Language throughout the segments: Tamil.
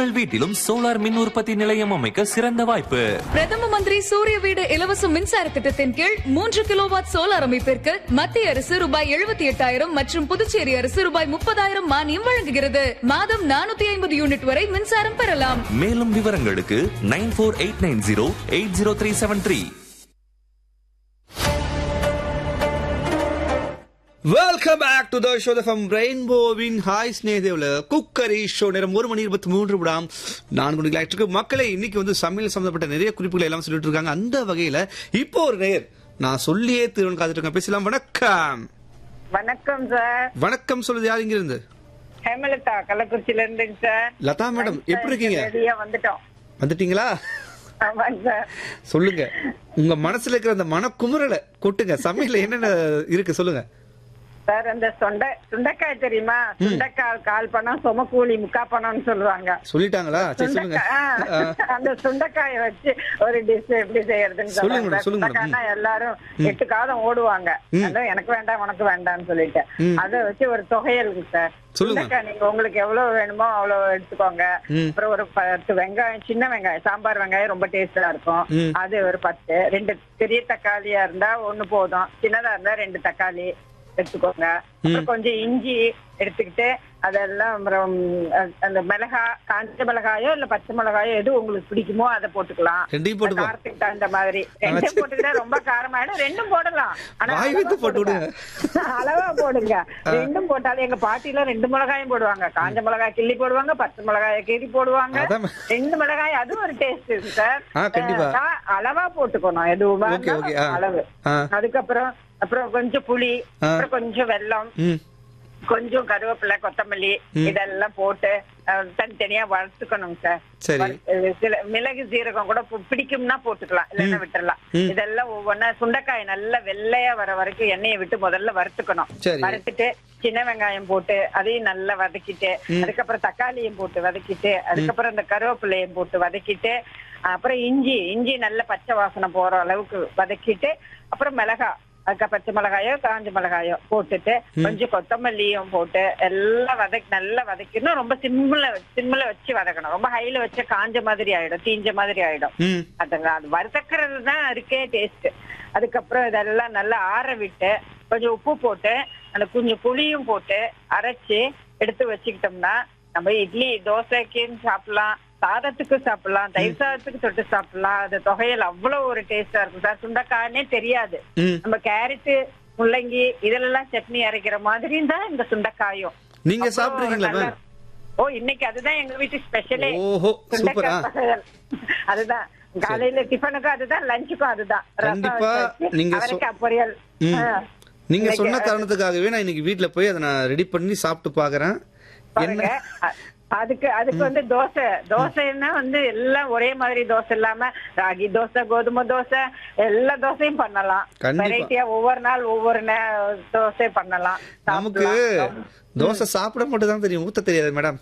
உங்கள் வீட்டிலும் சோலார் மின் உற்பத்தி நிலையம் அமைக்க சிறந்த வாய்ப்பு. பிரதம மந்திரி சூரிய வீடு இலவச மின்சார திட்டத்தின் கீழ் 3 கிலோவாட் சோலார் அமைப்பிற்கு மத்திய அரசு ரூபாய் 78,000 மற்றும் புதுச்சேரி அரசு ரூபாய் 30,000 மானியம் வழங்குகிறது. மாதம் 450 யூனிட் வரை மின்சாரம் பெறலாம். மேலும் விவரங்களுக்கு 9489080373. Welcome back to the show from ரெயின்போவின் hi ஸ்னேதேவ்ல cookery show. நேரம் 1:23 4 மணிக்கு மக்களை இன்னைக்கு வந்து சமையல் சம்பந்தப்பட்ட நிறைய குறிப்புகளை எல்லாம் சொல்லிட்டு இருக்காங்க. அந்த வகையில இப்போ ஒரு நேர் நான் சொல்லியே திருவன் காத்துட்டு இருக்கேன். பேசலாம். வணக்கம். வணக்கம் சார். வணக்கம். சொல்லுது யார் இங்க இருந்து? ஹேமலதா கள்ளக்குறிச்சியில இருந்துங்க சார். லதா மேடம் எப்படி இருக்கீங்க? ரெடியா வந்துட்டோம். வந்துட்டீங்களா? ஆமாங்க சார். சொல்லுங்க, உங்க மனசுல இருக்கிற அந்த மனக்குமுறலை கொட்டுங்க. சமையல என்னென்ன இருக்கு சொல்லுங்க சார். அந்த சுண்டைக்காய் தெரியுமா? சுண்டைக்காய் கால் பணம் சுமக்கூலி முக்கா பணம்னு சொல்லுவாங்க. சொல்லிட்டாங்களா? சரி சொல்லுங்க. அந்த சுண்டைக்காயை வச்சு ஒரு டிஷ் எப்படி செய்யறதுன்னு சொல்லுங்க. சுண்டைக்காய்னா எல்லாரும் 8 காலம் ஓடுவாங்க. எனக்கு வேண்டாம் உனக்கு வேண்டாம்னு சொல்லிட்டு அதை வச்சு ஒரு தொகையல் சார். சுண்டைக்காய் நீங்க உங்களுக்கு எவ்வளவு வேணுமோ அவ்வளவு எடுத்துக்கோங்க. அப்புறம் ஒரு 10 வெங்காயம், சின்ன வெங்காயம், சாம்பார் வெங்காயம் ரொம்ப டேஸ்டா இருக்கும். அது ஒரு 10. 2 பெரிய தக்காளியா இருந்தா 1 போதும். சின்னதா இருந்தா 2 தக்காளி எடுத்துக்கோங்க. அப்புறம் கொஞ்சம் இஞ்சி எடுத்துக்கிட்டு அதெல்லாம் அப்புறம் அந்த மிளகாய், காஞ்ச மிளகாயோ இல்ல பச்சை மிளகாயோ எது உங்களுக்கு பிடிக்குமோ அதை போட்டுக்கலாம். காரத்துக்கு தகுந்த மாதிரி 2 போட்டுக்கிட்டா ரொம்ப காரமாயிடும். 2 போடலாம். ஆனா அளவா போடுங்க. 2 போட்டாலும் எங்க பாட்டில 2 மிளகாயும் போடுவாங்க. காஞ்ச மிளகாய் கிள்ளி போடுவாங்க, பச்சை மிளகாய கீறி போடுவாங்க. 2 மிளகாய் அது ஒரு டேஸ்ட் இருக்கு சார். அளவா போட்டுக்கணும் எதுவுமே அளவு. அதுக்கப்புறம் கொஞ்சம் புளி, அப்புறம் கொஞ்சம் வெல்லம், கொஞ்சம் கருவேப்பிலை, கொத்தமல்லி இதெல்லாம் போட்டு தனித்தனியா வறுத்துக்கணும் சார். சில மிளகு சீரகம் கூட பிடிக்கும்னா போட்டுக்கலாம், இல்லைன்னா விட்டுறலாம். இதெல்லாம் ஒவ்வொன்னா சுண்டைக்காய் நல்லா வெள்ளையா வர வரைக்கும் எண்ணெயை விட்டு முதல்ல வறுத்துக்கணும். வறுத்துட்டு சின்ன வெங்காயம் போட்டு அதையும் நல்லா வதக்கிட்டு, அதுக்கப்புறம் தக்காளியும் போட்டு வதக்கிட்டு, அதுக்கப்புறம் இந்த கருவேப்பிலையும் போட்டு வதக்கிட்டு, அப்புறம் இஞ்சி நல்ல பச்சை வாசனை போற அளவுக்கு வதக்கிட்டு, அப்புறம் மிளகாய், அதுக்கு பச்சை மிளகாயோ காஞ்ச மிளகாயோ போட்டுட்டு கொஞ்சம் கொத்தமல்லியும் போட்டு எல்லாம் நல்லா வதக்கணும். ரொம்ப சிம்ல வச்சு வதக்கணும். ரொம்ப ஹைல வச்ச காஞ்ச மாதிரி ஆயிடும், தீஞ்ச மாதிரி ஆயிடும். அது வதக்கிறது தான் இருக்கே டேஸ்ட். அதுக்கப்புறம் இதெல்லாம் நல்லா ஆற விட்டு கொஞ்சம் உப்பு போட்டு அந்த கொஞ்சம் புளியும் போட்டு அரைச்சு எடுத்து வச்சுக்கிட்டோம்னா நம்ம இட்லி தோசைக்குன்னு சாப்பிடலாம், சாதத்துக்கு சாப்பிடலாம், தயிர் சாதத்துக்கு தொட்டு சாப்பிடலாம். அது தொகையில் அவ்வளவு ஒரு டேஸ்டா இருக்கும் சார். சுண்டைக்காய்னே தெரியாது. நம்ம கேரட்டு, முள்ளங்கி இதெல்லாம் சட்னி அரைக்கிற மாதிரி தான் இந்த சுண்டைக்காயும். நீங்க சாப்பிடுறீங்களா? ஓ, இன்னைக்கு அதுதான் எங்க வீட்டு ஸ்பெஷலே. சுண்டைக்காய். அதுதான் காலையில டிஃபனுக்கும் அதுதான், லஞ்சுக்கும் அதுதான். அவரைக்காய் பொரியல். நீங்க சொன்ன காரணத்துக்காகவே நான் இன்னைக்கு வீட்டுல போய் அதை நான் ரெடி பண்ணி சாப்பிட்டு பாக்குறேன். அதுக்கு வந்து தோசைன்னா வந்து எல்லாம் ஒரே மாதிரி தோசை இல்லாம ராகி தோசை, கோதுமை தோசை, எல்லா தோசையும் பண்ணலாம். வெரைட்டியா ஒவ்வொரு நாள் ஒவ்வொரு தோசை பண்ணலாம். நமக்கு தோசை சாப்பிட மட்டும் தான் தெரியும், ஊத்த தெரியாது மேடம்.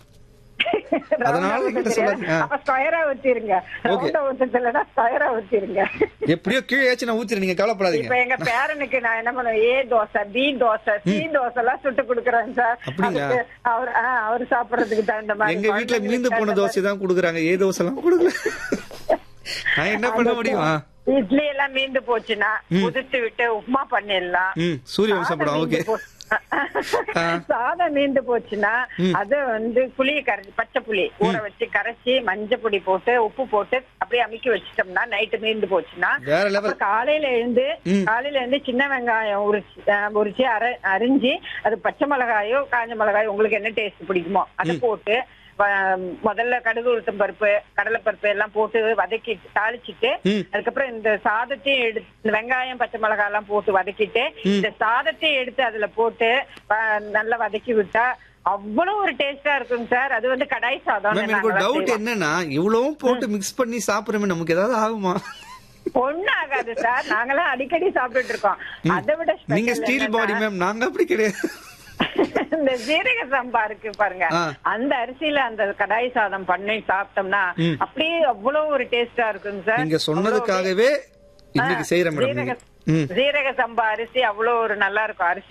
எப்படியோ கீழே நான் ஊத்திறேன், நீங்க கவலைப்படாதீங்க. இப்ப எங்க பேரனுக்கு நான் என்ன பண்ணுவேன், ஏ தோசை, பி தோசை, சி தோசை எல்லாம் சுட்டு கொடுக்குறேன் சார். அவரு சாப்பிடறதுக்கு தகுந்த மாதிரி. எங்க வீட்டுல மீந்து போன தோசை தான் குடுக்குறாங்க, ஏ தோசை எல்லாம் கொடுக்கல. நான் என்ன பண்ண முடியும்? இட்லி எல்லாம் மீந்து போச்சுன்னா உதிர்த்து விட்டு உப்புமா பண்ணிடலாம். சூரிய வம்சம் படம். ஓகே. சாதம் மீந்து போச்சுன்னா அது வந்து புளியை கரைச்சி, பச்சை புளி ஊற வச்சு கரைச்சி மஞ்சள் பொடி போட்டு உப்பு போட்டு அப்படியே அமுக்கி வச்சுட்டோம்னா நைட்டு மீந்து போச்சுன்னா காலையில எழுந்து சின்ன வெங்காயம் உரிச்சு அரிஞ்சு அது பச்சை மிளகாயோ காஞ்ச மிளகாயோ உங்களுக்கு என்ன டேஸ்ட் பிடிக்குமோ அதை போட்டு முதல்ல கடுகு, உளுத்தம் பருப்பு, கடலை பருப்பு எல்லாம் போட்டு வதக்கி தாளிச்சுட்டு, அதுக்கப்புறம் இந்த சாதத்தையும் எடுத்து வெங்காயம் பச்சை மிளகாய் எல்லாம் போட்டு வதக்கிட்டு இந்த சாதத்தையும் எடுத்து அதுல போட்டு நல்லா வதக்கி விட்டா அவ்வளவு ஒரு டேஸ்டா இருக்கும் சார். அது வந்து கடாய் சாதம். எனக்கு டவுட் என்னன்னா, இவ்வளவும் போட்டு மிக்ஸ் பண்ணி சாப்பிடுறோமே, நமக்கு ஏதாவது ஆகுமா? ஒண்ணும் ஆகாது சார். நாங்களாம் அடிக்கடி சாப்பிட்டுட்டு இருக்கோம். அதை விட நீங்க ஸ்டீல் பாடி மேம், நாங்க அப்படி கிடையாது. இந்த ஜீரக சம்பா இருக்கு பாருங்க, அந்த அரிசியில அந்த கடாய் சாதம் பண்ணி சாப்பிட்டோம்னா அப்படியே அவ்வளவு ஒரு டேஸ்டா இருக்குங்க சார். நீங்க சொன்னதுக்காகவே இன்னைக்கு செய்யறேன் மேடம். ஜீரக சம்பா அரிசி அவ்வளவு ஒரு நல்லா இருக்கும். அரிசி